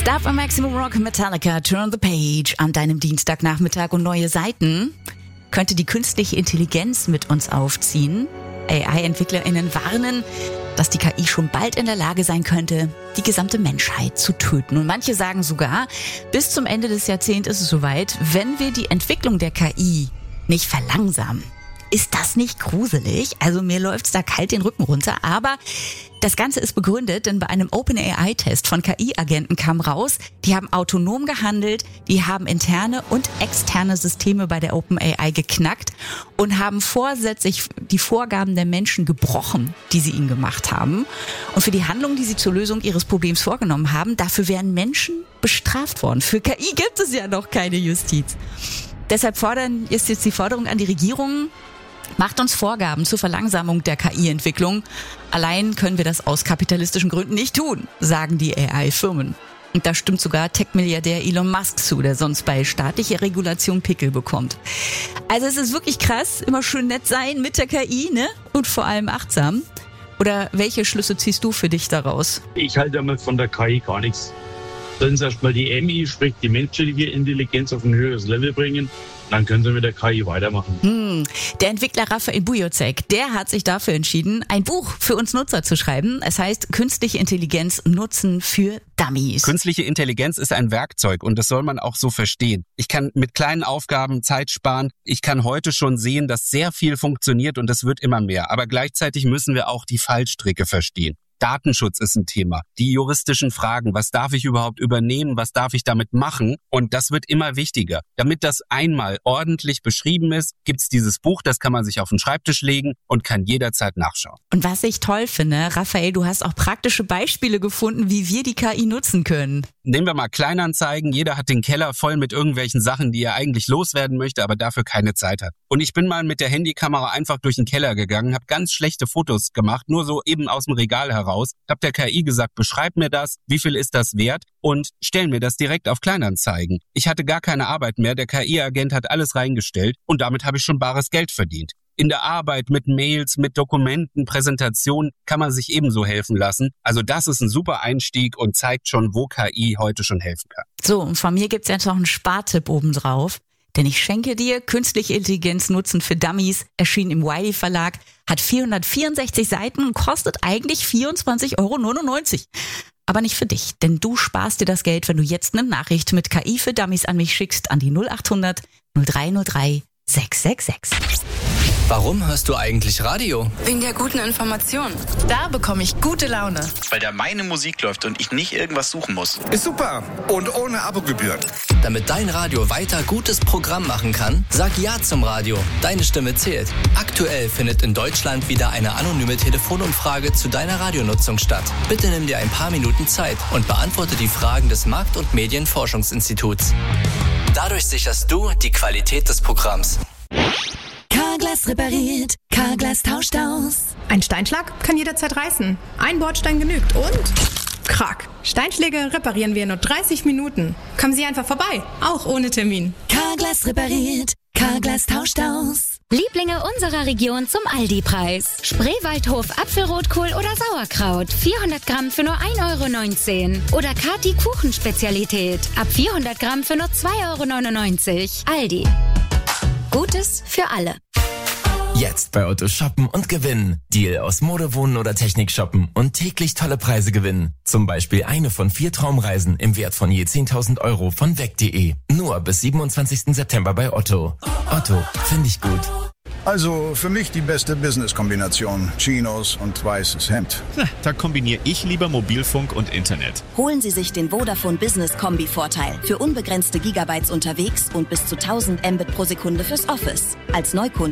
Stuff am Maximum Rock, Metallica, Turn the Page an deinem Dienstagnachmittag und neue Seiten. Könnte die künstliche Intelligenz mit uns aufziehen? AI-EntwicklerInnen warnen, dass die KI schon bald in der Lage sein könnte, die gesamte Menschheit zu töten. Und manche sagen sogar, bis zum Ende des Jahrzehnts ist es soweit, wenn wir die Entwicklung der KI nicht verlangsamen. Ist das nicht gruselig? Also mir läuft's da kalt den Rücken runter, aber das Ganze ist begründet, denn bei einem OpenAI-Test von KI-Agenten kam raus, die haben autonom gehandelt, die haben interne und externe Systeme bei der OpenAI geknackt und haben vorsätzlich die Vorgaben der Menschen gebrochen, die sie ihnen gemacht haben. Und für die Handlungen, die sie zur Lösung ihres Problems vorgenommen haben, dafür wären Menschen bestraft worden. Für KI gibt es ja noch keine Justiz. Deshalb ist jetzt die Forderung an die Regierung, macht uns Vorgaben zur Verlangsamung der KI-Entwicklung. Allein können wir das aus kapitalistischen Gründen nicht tun, sagen die AI-Firmen. Und da stimmt sogar Tech-Milliardär Elon Musk zu, der sonst bei staatlicher Regulation Pickel bekommt. Also es ist wirklich krass, immer schön nett sein mit der KI, ne? Und vor allem achtsam. Oder welche Schlüsse ziehst du für dich daraus? Ich halte einmal von der KI gar nichts. Sollen sie erstmal die MI, sprich die menschliche Intelligenz, auf ein höheres Level bringen. Dann können sie mit der KI weitermachen. Der Entwickler Raphael Bujocek, der hat sich dafür entschieden, ein Buch für uns Nutzer zu schreiben. Es heißt Künstliche Intelligenz nutzen für Dummies. Künstliche Intelligenz ist ein Werkzeug und das soll man auch so verstehen. Ich kann mit kleinen Aufgaben Zeit sparen. Ich kann heute schon sehen, dass sehr viel funktioniert und das wird immer mehr. Aber gleichzeitig müssen wir auch die Fallstricke verstehen. Datenschutz ist ein Thema. Die juristischen Fragen, was darf ich überhaupt übernehmen, was darf ich damit machen? Und das wird immer wichtiger. Damit das einmal ordentlich beschrieben ist, gibt's dieses Buch, das kann man sich auf den Schreibtisch legen und kann jederzeit nachschauen. Und was ich toll finde, Raphael, du hast auch praktische Beispiele gefunden, wie wir die KI nutzen können. Nehmen wir mal Kleinanzeigen. Jeder hat den Keller voll mit irgendwelchen Sachen, die er eigentlich loswerden möchte, aber dafür keine Zeit hat. Und ich bin mal mit der Handykamera einfach durch den Keller gegangen, habe ganz schlechte Fotos gemacht, nur so eben aus dem Regal heraus. Hab der KI gesagt, beschreib mir das, wie viel ist das wert und stell mir das direkt auf Kleinanzeigen. Ich hatte gar keine Arbeit mehr, der KI-Agent hat alles reingestellt und damit habe ich schon bares Geld verdient. In der Arbeit mit Mails, mit Dokumenten, Präsentationen kann man sich ebenso helfen lassen. Also das ist ein super Einstieg und zeigt schon, wo KI heute schon helfen kann. So, und von mir gibt's jetzt noch einen Spartipp obendrauf. Denn ich schenke dir Künstliche Intelligenz nutzen für Dummies, erschienen im Wiley Verlag, hat 464 Seiten und kostet eigentlich 24,99 €. Aber nicht für dich, denn du sparst dir das Geld, wenn du jetzt eine Nachricht mit KI für Dummies an mich schickst an die 0800 0303 666. Warum hörst du eigentlich Radio? Wegen der guten Information. Da bekomme ich gute Laune. Weil da meine Musik läuft und ich nicht irgendwas suchen muss. Ist super und ohne Abogebühren. Damit dein Radio weiter gutes Programm machen kann, sag Ja zum Radio. Deine Stimme zählt. Aktuell findet in Deutschland wieder eine anonyme Telefonumfrage zu deiner Radionutzung statt. Bitte nimm dir ein paar Minuten Zeit und beantworte die Fragen des Markt- und Medienforschungsinstituts. Dadurch sicherst du die Qualität des Programms. Carglass repariert, Carglass tauscht aus. Ein Steinschlag kann jederzeit reißen. Ein Bordstein genügt und krack. Steinschläge reparieren wir in nur 30 Minuten. Kommen Sie einfach vorbei, auch ohne Termin. Carglass repariert, Carglass tauscht aus. Lieblinge unserer Region zum Aldi-Preis. Spreewaldhof Apfelrotkohl oder Sauerkraut. 400 Gramm für nur 1,19 €. Oder Kati Kuchenspezialität. Ab 400 Gramm für nur 2,99 €. Aldi. Gutes für alle. Jetzt bei Otto shoppen und gewinnen. Deal aus Mode, Wohnen oder Technik shoppen und täglich tolle Preise gewinnen. Zum Beispiel eine von 4 Traumreisen im Wert von je 10.000 € von weg.de. Nur bis 27. September bei Otto. Otto, finde ich gut. Also für mich die beste Business-Kombination. Chinos und weißes Hemd. Na, da kombiniere ich lieber Mobilfunk und Internet. Holen Sie sich den Vodafone Business Kombi-Vorteil. Für unbegrenzte Gigabytes unterwegs und bis zu 1000 Mbit pro Sekunde fürs Office. Als Neukunde